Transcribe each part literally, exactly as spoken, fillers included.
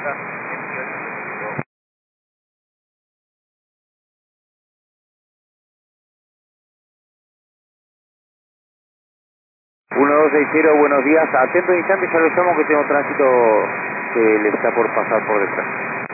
uno dos seis cero, buenos días. Atento un instante, ya lo llamo que tengo tránsito que le está por pasar por detrás.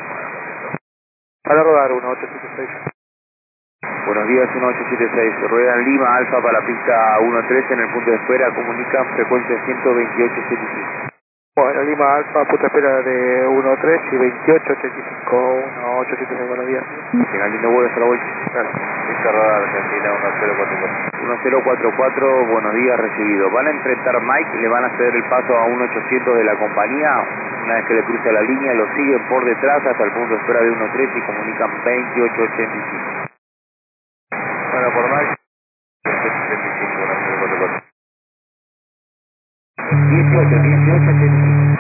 Para rodar uno ocho siete seis. Buenos días, uno ocho siete seis. Ruedan Lima, Alfa para la pista uno tres en el punto de espera. Comunican frecuencia ciento veintiocho setenta y cinco. Bueno, Lima Alfa, punto de espera de uno tres y veintiocho ochenta y cinco, uno ocho siete seis, buenos días. Tenga lindo vuelo, hasta la vuelta. Gracias. Pista rodada Argentina uno cero cuatro cuatro. uno cero cuatro cuatro, buenos días, recibido. Van a enfrentar Mike, le van a ceder el paso a uno ochocientos de la compañía. Una vez que le cruza la línea, lo siguen por detrás hasta el punto de espera de uno tres y comunican veintiocho ochenta y cinco. Bueno, por Mike. dieciocho, dieciocho, ochenta y cinco.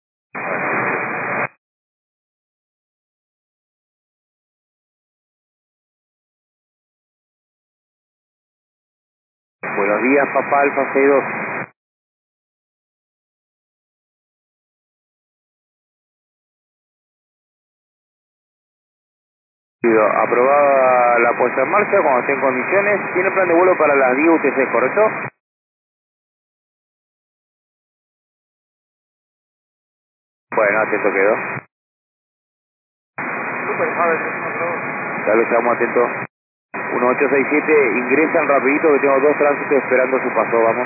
Buenos días, papá Alfa seis dos. Aprobada la puesta en marcha cuando esté en condiciones. Tiene plan de vuelo para las diez U T C, ¿correcto? Bueno, atento quedó. Super, Javier, Ya lo estamos atentos. uno ocho seis siete, ingresan rapidito que tengo dos tránsitos esperando su paso, vamos.